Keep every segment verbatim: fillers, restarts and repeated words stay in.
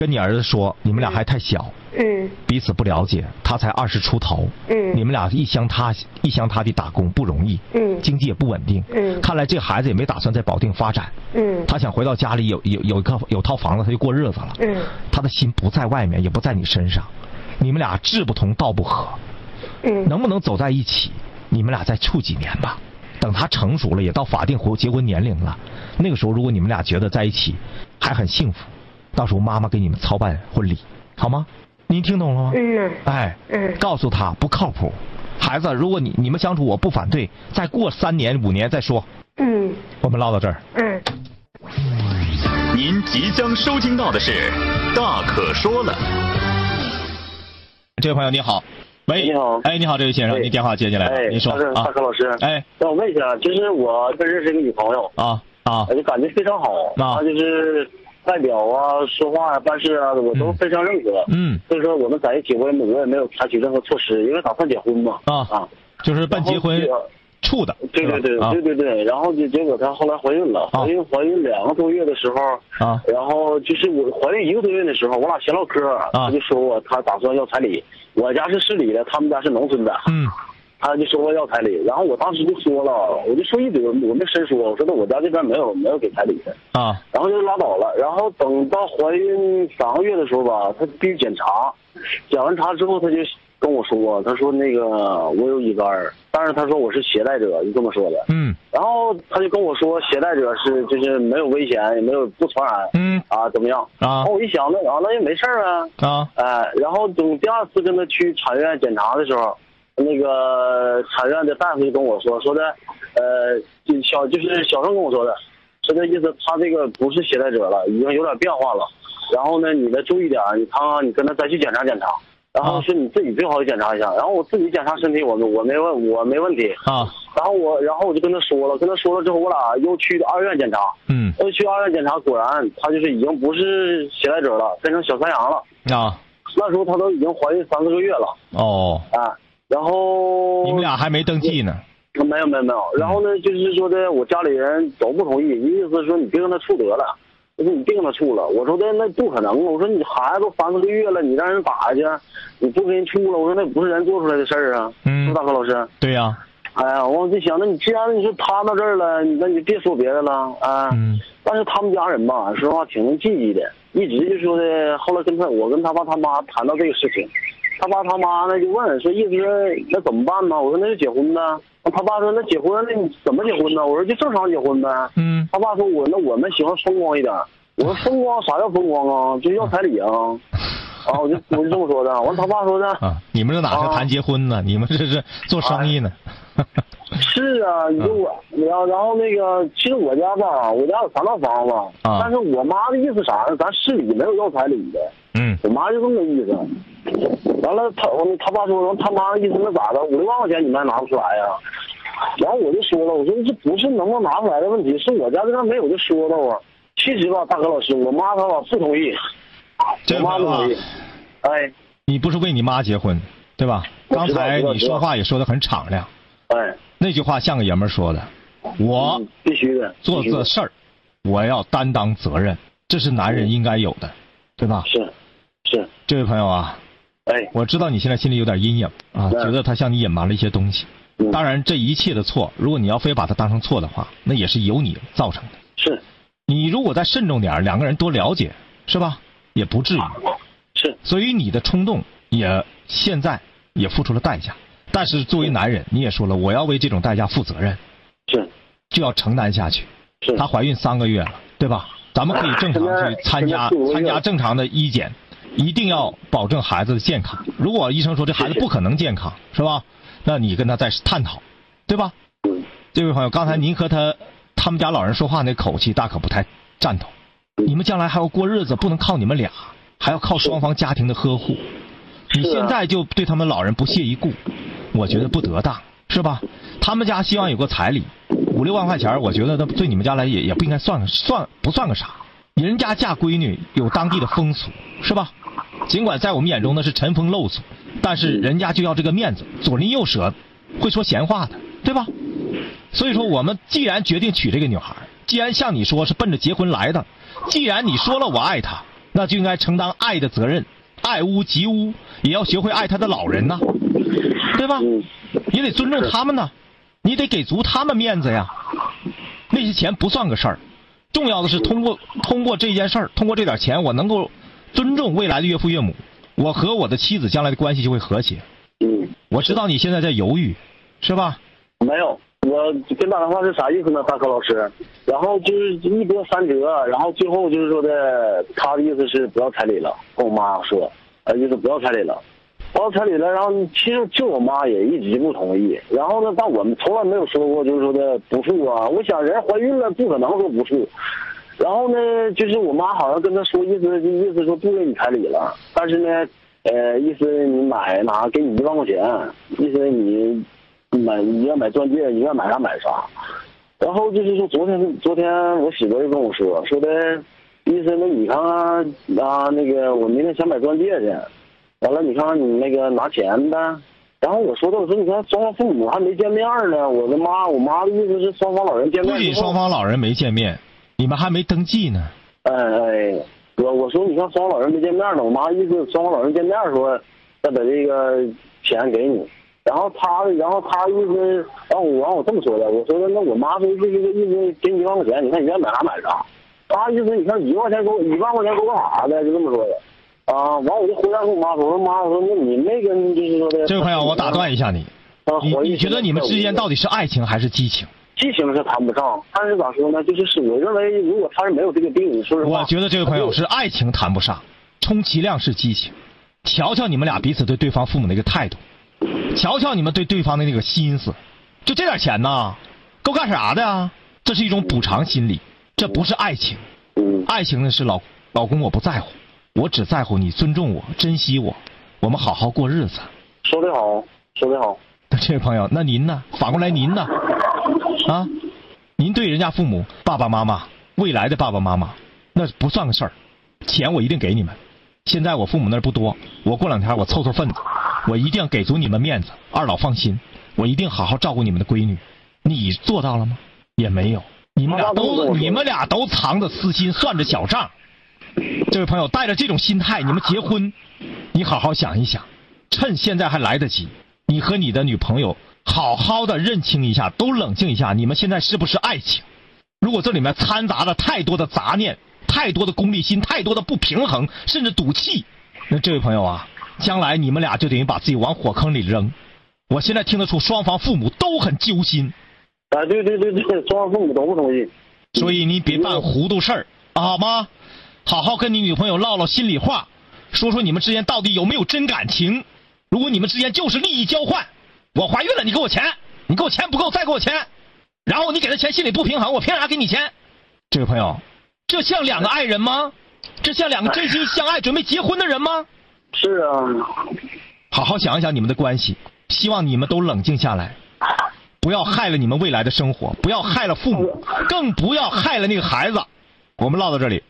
跟你儿子说，你们俩还太小， 嗯， 彼此不了解，他才二十出头， 嗯， 你们俩一乡他一乡他地打工不容易， 嗯， 经济也不稳定， 嗯， 看来这孩子也没打算在保定发展， 嗯， 他想回到家里有有有一个有套房子，他就过日子了， 嗯， 他的心不在外面，也不在你身上，你们俩志不同道不合， 嗯， 能不能走在一起？你们俩再处几年吧，等他成熟了，也到法定婚结婚年龄了，那个时候如果你们俩觉得在一起还很幸福，到时候妈妈给你们操办婚礼，好吗？您听懂了吗？ 嗯， 哎， 嗯， 告诉他不靠谱，孩子，如果你你们相处我不反对，再过三年五年再说。 嗯， 我们唠到这儿。 嗯。 您即将收听到的是《大可说了》。 这位朋友你好。喂， 你好， 哎，你好，这位先生，您电话接进来了， 哎， 您说大大柯老师， 哎， 让我问一下，就是我跟认识一个女朋友啊啊， 就感觉非常好， 啊， 她就是外表啊、说话啊、办事啊，我都非常认可， 嗯， 所以说我们在一起，我也我也没有采取任何措施，因为打算结婚嘛， 啊啊，就是奔结婚处的， 对对对对对对，然后就结果她后来怀孕了，怀孕怀孕两个多月的时候， 啊， 然后就是我怀孕一个多月的时候，我俩闲唠嗑，她就说我她打算要彩礼。我家是市里的，他们家是农村的。 嗯， 他就说我要彩礼，然后我当时就说了，我就说一嘴，我没深说，我说那我家这边没有没有给彩礼的啊， 然后就拉倒了。然后等到怀孕三个月的时候吧，他必须检查，检完查之后他就跟我说，他说那个我有乙肝，但是他说我是携带者，就这么说的。 嗯， 然后他就跟我说携带者是就是没有危险，也没有不传染。 嗯啊，怎么样？ 啊， 然后我一想，那啊那也没事啊。 啊， 哎，然后等第二次跟他去产院检查的时候，那个产院的大夫就跟我说，说的，呃，就小就是小声跟我说的，说的意思他这个不是携带者了，已经有点变化了。然后呢，你得注意点，你看看你跟他再去检查检查。然后说你自己最好检查一下，然后我自己检查身体，我我没问我没问题啊。 然后我然后我就跟他说了，跟他说了之后，我俩又去二院检查， 嗯， 又去二院检查，果然他就是已经不是携带者了，变成小山羊了啊。 那时候他都已经怀孕三四个月了哦， 啊，然后你们俩还没登记呢？ 没有没有没有，然后呢就是说的我家里人都不同意，意思是说你别跟他处得了。我说你别跟他处了，我说的那不可能，我说你孩子都三四个月了，你让人打去，你不跟人处了，我说那不是人做出来的事儿啊， 嗯， 是大柯老师？ 对呀、啊。 哎呀，我就想，那你既然你说他到这儿了，那你别说别的了啊。 嗯。但是他们家人吧，说实话挺能记忆的，一直就说的，后来跟他我跟他爸他妈谈到这个事情，他爸他妈呢就问说，意思是那怎么办呢？我说那就结婚呗。他爸说那结婚那你怎么结婚呢？我说就正常结婚呗。 嗯。 他爸说我那我们喜欢风光一点。我说风光啥叫风光啊？就要彩礼啊！啊，我就我就这么说的。完他爸说的啊，你们这哪是谈结婚呢？啊、你们这是做生意呢。 哎、是啊，你说我，然后然后那个，其实我家吧，我家有三套房子， 啊、 但是我妈的意思啥呢？咱市里没有要彩礼的。 嗯。 我妈就这么意思。完了，他他爸说，他妈的意思那咋的？五六万块钱你们还拿不出来呀、啊？然后我就说了，我说这不是能不能拿出来的问题，是我家这边没有这说道啊。其实吧，大哥老师，我妈她吧不同意， 我妈不同意。哎， 你不是为你妈结婚，对吧？刚才你说话也说得很敞亮。 哎， 那句话像个爷们儿说的，我必须的做这事儿，我要担当责任，这是男人应该有的，对吧？ 是，是。 这位朋友啊， 哎， 我知道你现在心里有点阴影啊，觉得他向你隐瞒了一些东西。 嗯、 当然，这一切的错，如果你要非把它当成错的话，那也是由你造成的。 是。 你如果再慎重点，两个人多了解，是吧？也不至于。 是。 所以你的冲动也现在也付出了代价，但是作为男人，你也说了，我要为这种代价负责任。 是。 就要承担下去。 是。 她怀孕三个月了，对吧？咱们可以正常去参加参加正常的医检，一定要保证孩子的健康。如果医生说这孩子不可能健康，是吧？那你跟他再探讨，对吧？ 嗯。 这位朋友，刚才您和他。他们家老人说话那口气大可不太赞同，你们将来还要过日子，不能靠你们俩，还要靠双方家庭的呵护。你现在就对他们老人不屑一顾，我觉得不得当，是吧？他们家希望有个彩礼，五六万块钱，我觉得那对你们家来也也不应该算算不算个啥。人家嫁闺女有当地的风俗，是吧？尽管在我们眼中那是陈风漏俗，但是人家就要这个面子，左邻右舍会说闲话的，对吧？所以说，我们既然决定娶这个女孩，既然像你说是奔着结婚来的，既然你说了我爱她， 那就应该承担爱的责任，爱屋及乌，也要学会爱他的老人呐，对吧？也得尊重他们呢，你得给足他们面子呀。那些钱不算个事儿，重要的是通过通过这件事儿，通过这点钱，我能够尊重未来的岳父岳母，我和我的妻子将来的关系就会和谐。 嗯， 我知道你现在在犹豫，是吧？ 没有，我跟打电话是啥意思呢，大柯老师？然后就是一波三折，然后最后就是说的，他的意思是不要彩礼了，跟我妈说，呃，意思不要彩礼了，不要彩礼了。然后其实就我妈也一直不同意。然后呢，但我们从来没有说过就是说的不处啊。我想人怀孕了不可能说不处。然后呢，就是我妈好像跟他说，意思意思说不给你彩礼了，但是呢，呃，意思你买拿给你一万块钱，意思你买你要买钻戒，你愿买啥买啥。然后就是说昨天昨天我媳妇就跟我说说的，意思那你看看啊那个我明天想买钻戒去，完了你看看你那个拿钱呗。然后我说的我说你看双方父母还没见面呢，我的妈我妈的意思是双方老人见面。 不仅双方老人没见面，你们还没登记呢。 哎哎，我我说你看双方老人没见面呢，我妈意思双方老人见面说再把这个钱给你。然后他然后他意思然后我让我这么说的，我说的那我妈说是这个意思给你一万块钱，你看你愿买啥买啥。他意思你看一万块钱给我一万块钱给我干啥的，就这么说的。啊，完我就回答跟我妈说，我说妈，我说那你没跟就是说的。 这位朋友，我打断一下你，你你觉得你们之间到底是爱情还是激情？ 激情是谈不上，但是咋说呢？就是是我认为，如果他是没有这个病，说实话， 我觉得这位朋友是爱情谈不上，充其量是激情。瞧瞧你们俩彼此对对方父母的一个态度，瞧瞧你们对对方的那个心思，就这点钱呐，够干啥的啊？这是一种补偿心理，这不是爱情。爱情呢是老老公我不在乎，我只在乎你尊重我、珍惜我，我们好好过日子。 说得好，说得好。 这位朋友，那您呢？反过来您呢？啊，您对人家父母、爸爸妈妈、未来的爸爸妈妈，那不算个事儿。钱我一定给你们。现在我父母那儿不多，我过两天我凑凑份子，我一定给足你们面子。二老放心，我一定好好照顾你们的闺女。你做到了吗？也没有。你们俩都你们俩都藏着私心，算着小账。这位朋友，带着这种心态，你们结婚，你好好想一想，趁现在还来得及，你和你的女朋友好好的认清一下，都冷静一下，你们现在是不是爱情？如果这里面掺杂了太多的杂念，太多的功利心，太多的不平衡，甚至赌气，那这位朋友啊，将来你们俩就等于把自己往火坑里扔。我现在听得出双方父母都很揪心。 啊，对对对对，双方父母都不同意。 所以你别办糊涂事儿，好吗？好好跟你女朋友唠唠心里话，说说你们之间到底有没有真感情。如果你们之间就是利益交换，我怀孕了你给我钱，你给我钱不够再给我钱，然后你给他钱心里不平衡，我凭啥给你钱？这位朋友，这像两个爱人吗？这像两个真心相爱准备结婚的人吗？ 是啊。 好好想一想你们的关系，希望你们都冷静下来，不要害了你们未来的生活，不要害了父母，更不要害了那个孩子。我们唠到这里。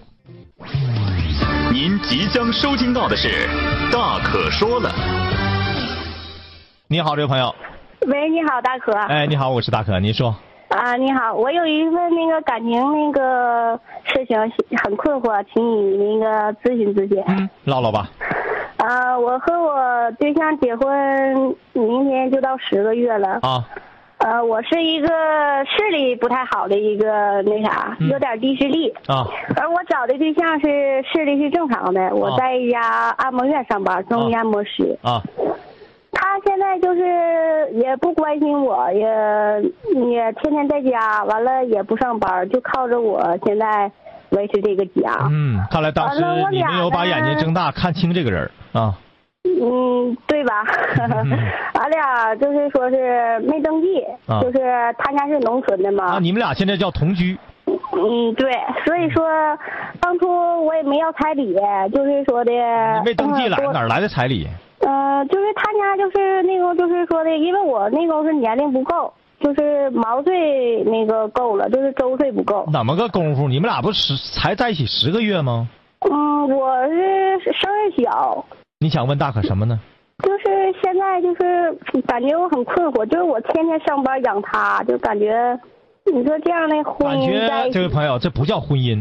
您即将收听到的是《大可说了》。 你好，这位朋友。 喂，你好，大可。 哎，你好，我是大可，您说。 啊，你好，我有一份那个感情那个事情很困惑，请你那个咨询咨询。 嗯，唠唠吧。 啊，我和我对象结婚，明天就到十个月了。 啊。 呃，我是一个视力不太好的一个那啥，有点低视力啊。 而我找的对象是视力是正常的，我在一家按摩院上班，中医按摩师。 啊。 他现在就是也不关心我，也也天天在家，完了也不上班，就靠着我现在维持这个家。 嗯，看来当时你没有把眼睛睁大看清这个人啊。 嗯，对吧？俺俩就是说是没登记， 啊、 就是他家是农村的嘛。 啊，你们俩现在叫同居。 嗯，对，所以说当初我也没要彩礼，就是说的。 你没登记来、嗯、哪儿来的彩礼？ 呃，就是他家就是那个就是说的，因为我那个是年龄不够，就是毛岁那个够了，就是周岁不够。 怎么个功夫？你们俩不是才在一起十个月吗？ 嗯，我是生日小。 你想问大可什么呢？ 就是现在就是感觉我很困惑，就是我天天上班养他，就感觉你说这样的婚姻在感觉这位朋友这不叫婚姻，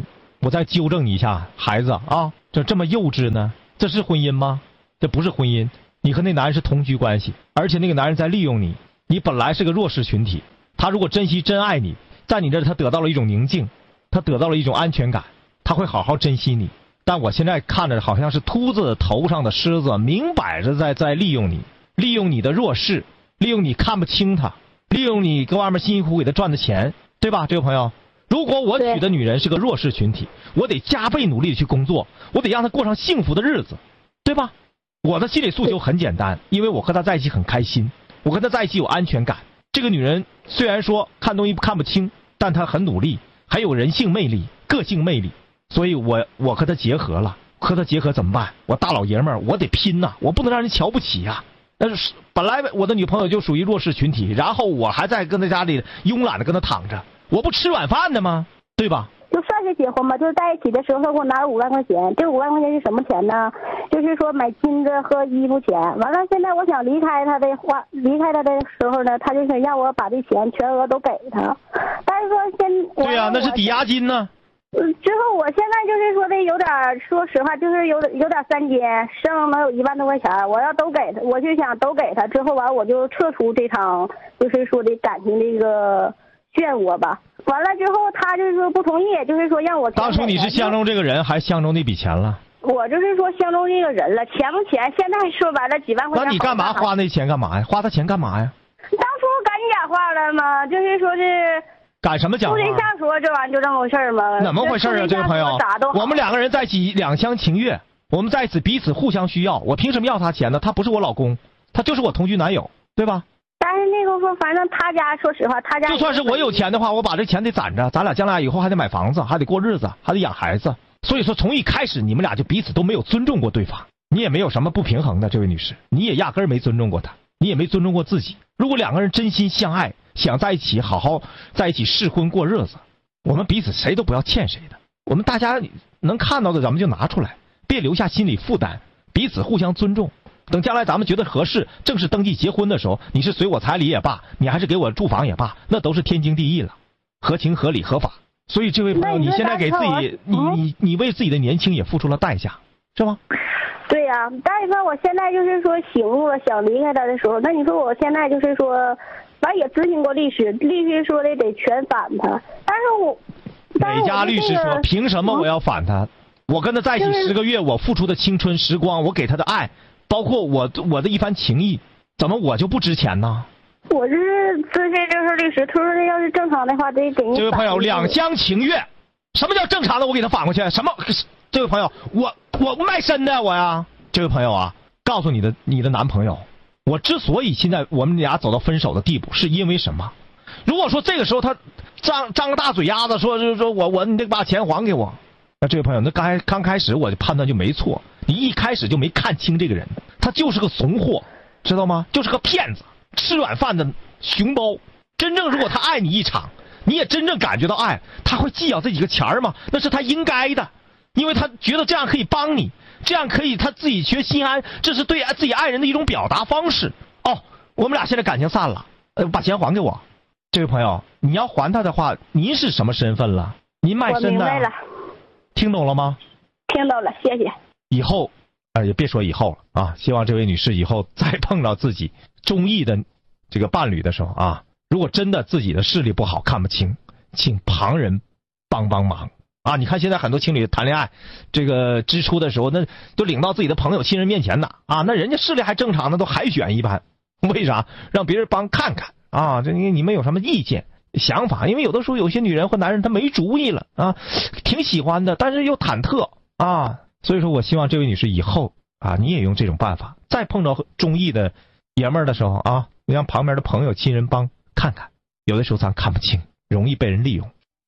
我再纠正你一下，孩子啊，这这么幼稚呢？这是婚姻吗？这不是婚姻。你和那男人是同居关系，而且那个男人在利用你。你本来是个弱势群体，他如果珍惜真爱你，在你这儿他得到了一种宁静，他得到了一种安全感，他会好好珍惜你。但我现在看着好像是秃子头上的狮子，明摆着在在利用你，利用你的弱势，利用你看不清他，利用你跟外面辛辛苦苦给他赚的钱，对吧，这位朋友？如果我娶的女人是个弱势群体，我得加倍努力的去工作，我得让她过上幸福的日子，对吧？我的心理诉求很简单，因为我和她在一起很开心，我跟她在一起有安全感。这个女人虽然说看东西看不清，但她很努力，还有人性魅力、个性魅力，所以我我和她结合了。和她结合怎么办？我大老爷们儿，我得拼呐、啊，我不能让人瞧不起呀、啊。但是本来我的女朋友就属于弱势群体，然后我还在跟她家里慵懒的跟她躺着，我不吃软饭的吗？对吧？ 就算是结婚吧，就是在一起的时候，他给我拿了五万块钱。这五万块钱是什么钱呢？就是说买金子和衣服钱。完了，现在我想离开他的花，离开他的时候呢，他就想让我把这钱全额都给他。但是说现对呀、啊，那是抵押金呢。 之后我现在就是说的有点，说实话就是有有点三斤，剩能有一万多块钱，我要都给他，我就想都给他。之后完我就撤出这场就是说的感情的一个漩涡吧。完了之后，他就是说不同意，就是说让我。 当初你是相中这个人，还相中那笔钱了？ 我就是说相中这个人了，钱不钱，现在说白了几万块钱。 那你干嘛花那钱干嘛呀？花他钱干嘛呀？ 当初赶你讲话了吗？就是说是。 赶什么讲话？ 处对象说这玩意儿就这么回事吗？ 怎么回事啊，这位朋友？我们两个人在一起两厢情愿，我们在一起彼此互相需要，我凭什么要他钱呢？他不是我老公，他就是我同居男友，对吧？ 但是那个说，反正他家说实话，他家就算是我有钱的话，我把这钱得攒着，咱俩将来以后还得买房子，还得过日子，还得养孩子。所以说，从一开始你们俩就彼此都没有尊重过对方，你也没有什么不平衡的，这位女士，你也压根儿没尊重过他，你也没尊重过自己。如果两个人真心相爱，想在一起好好在一起试婚过日子，我们彼此谁都不要欠谁的，我们大家能看到的咱们就拿出来，别留下心理负担，彼此互相尊重。等将来咱们觉得合适，正式登记结婚的时候，你是随我彩礼也罢，你还是给我住房也罢，那都是天经地义了，合情合理合法。所以这位朋友，你现在给自己，你你你为自己的年轻也付出了代价，是吗？ 对呀、啊，但是说我现在就是说醒悟了，想离开他的时候，那你说我现在就是说，完也咨询过律师，律师说的得全反他，但是我，但是我哪家律师说、 这个、 凭什么我要反他？嗯、我跟他在一起十个月，我付出的青春时光，我给他的爱，包括我我的一番情谊，怎么我就不值钱呢？ 我是咨询就是律师，他说要是正常的话得给你。 这位朋友，两厢情愿，什么叫正常的？我给他反过去，什么？这位朋友，我我卖身的我呀。这位朋友啊，告诉你的你的男朋友，我之所以现在我们俩走到分手的地步，是因为什么？如果说这个时候他张张个大嘴丫子说说说我我你得把钱还给我，那这位朋友，那刚开刚开始我的判断就没错，你一开始就没看清这个人，他就是个怂货，知道吗？就是个骗子，吃软饭的熊包。真正如果他爱你一场，你也真正感觉到爱，他会计较这几个钱吗？那是他应该的，因为他觉得这样可以帮你。这样可以他自己觉心安，这是对自己爱人的一种表达方式。哦，我们俩现在感情散了，呃，把钱还给我。这位朋友，你要还他的话，您是什么身份了？您卖身的。 我明白了。 听懂了吗？ 听懂了，谢谢。 以后，呃，也别说以后了啊。希望这位女士以后再碰到自己中意的这个伴侣的时候啊，如果真的自己的视力不好看不清，请旁人帮帮忙。啊，你看现在很多情侣谈恋爱，这个支出的时候，那都领到自己的朋友、亲人面前呢。啊，那人家视力还正常的，都海选一般。为啥？让别人帮看看啊？这你你们有什么意见、想法？因为有的时候有些女人或男人他没主意了啊，挺喜欢的，但是又忐忑啊。所以说我希望这位女士以后啊，你也用这种办法，再碰到中意的爷们儿的时候啊，你让旁边的朋友、亲人帮看看。有的时候咱看不清，容易被人利用。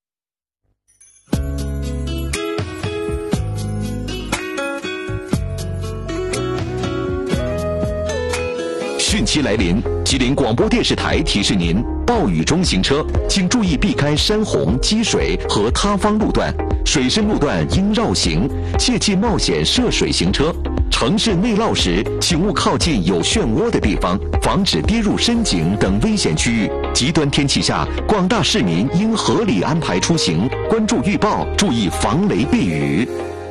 汛期来临，吉林广播电视台提示您：暴雨中行车，请注意避开山洪、积水和塌方路段，水深路段应绕行，切忌冒险涉水行车。 城市内涝时，请勿靠近有漩涡的地方，防止跌入深井等危险区域。极端天气下，广大市民应合理安排出行，关注预报，注意防雷避雨。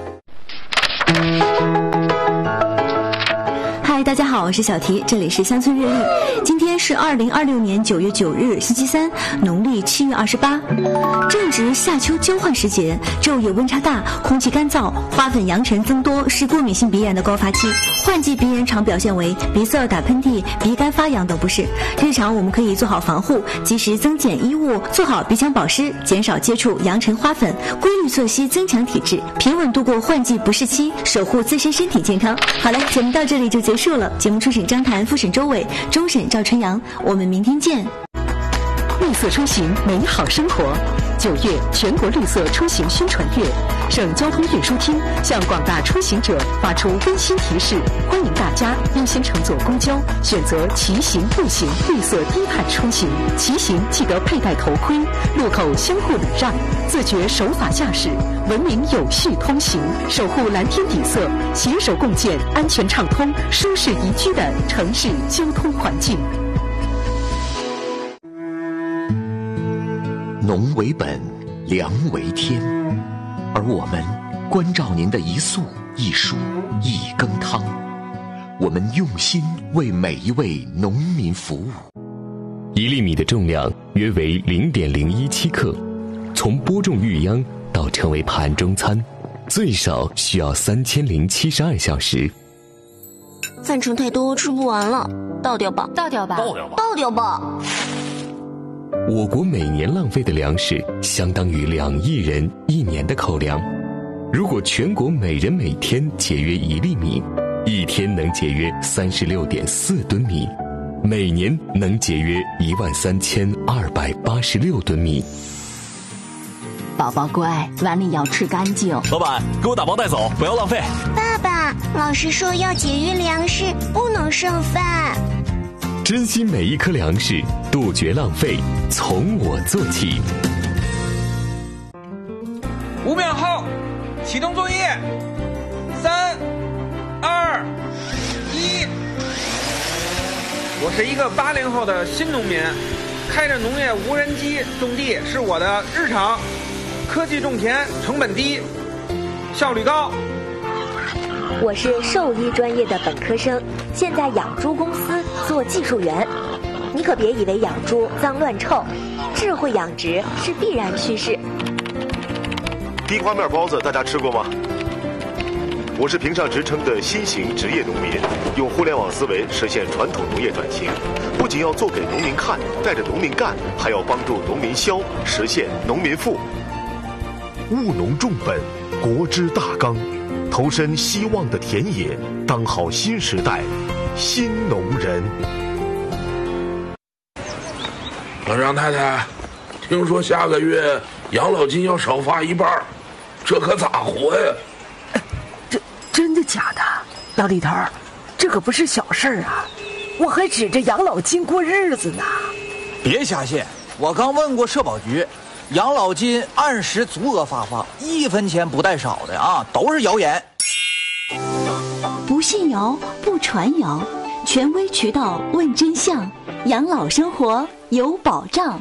嗨，大家好，我是小提，这里是乡村阅历。今天是二零二六年九月九日，星期三，农历七月二十八，正值夏秋交换时节，昼夜温差大，空气干燥，花粉扬尘增多，是过敏性鼻炎的高发期。换季鼻炎常表现为鼻塞、打喷嚏、鼻干发痒等不适。日常我们可以做好防护，及时增减衣物，做好鼻腔保湿，减少接触扬尘花粉，规律作息，增强体质，平稳度过换季不适期，守护自身身体健康。好了，节目到这里就结束了。节目初审张谭，复审周伟，终审赵春阳。我们明天见。 绿色出行，美好生活。九月全国绿色出行宣传月，省交通运输厅向广大出行者发出温馨提示，欢迎大家优先乘坐公交，选择骑行、步行绿色低碳出行。骑行记得佩戴头盔，路口相互礼让，自觉守法驾驶，文明有序通行，守护蓝天底色，携手共建安全畅通、舒适宜居的城市交通环境。 农为本，粮为天，而我们关照您的一粟一蔬一羹汤，我们用心为每一位农民服务。 一粒米的重量约为 零点零一七克，从播种育秧到成为盘中餐，最少需要三千零七十二小时。 饭盛太多，吃不完了，倒掉吧， 倒掉吧， 倒掉吧，倒掉吧。 我国每年浪费的粮食相当于两亿人一年的口粮。如果全国每人每天节约一粒米，一天能节约 三十六点四吨米，每年能节约一万三千二百八十六吨米。 宝宝乖，碗里要吃干净。 老板，给我打包带走，不要浪费。 爸爸，老师说要节约粮食，不能剩饭。 珍惜每一颗粮食，杜绝浪费，从我做起。 五秒后，启动作业。三、二、一。我是一个八零后的新农民，开着农业无人机种地是我的日常。科技种田，成本低，效率高。 我是兽医专业的本科生，现在养猪公司做技术员。你可别以为养猪脏乱臭，智慧养殖是必然趋势。 地瓜面包子大家吃过吗？我是评上职称的新型职业农民，用互联网思维实现传统农业转型，不仅要做给农民看，带着农民干，还要帮助农民消，实现农民富。务农重本，国之大纲。投身希望的田野，当好新时代新农人。 老张太太，听说下个月养老金要少发一半，这可咋活呀？ 这真的假的？老李头，这可不是小事儿啊！我还指着养老金过日子呢。 别瞎信，我刚问过社保局。养老金按时足额发放，一分钱不带少的啊，都是谣言。 不信谣，不传谣，权威渠道问真相，养老生活有保障。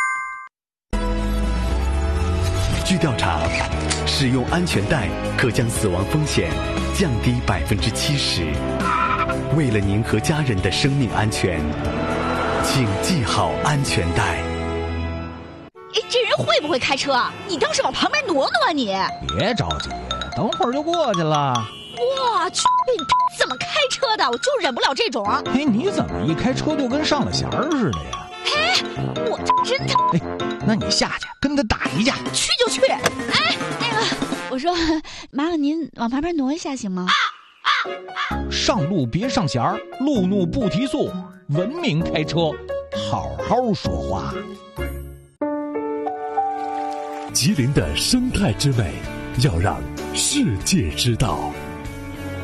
据调查，使用安全带可将死亡风险降低百分之七十。为了您和家人的生命安全，请系好安全带。 哎，这人会不会开车？你倒是往旁边挪挪啊你！ 别着急，等会儿就过去了。 我去，你怎么开车的？我就忍不了这种。 哎，你怎么一开车就跟上了弦儿似的呀？ 哎，我真的…… 哎，那你下去跟他打一架。 去就去。哎，那个，我说，麻烦您往旁边挪一下行吗？啊啊啊、上路别上弦儿，路怒不提速，文明开车，好好说话。 吉林的生态之美，要让世界知道。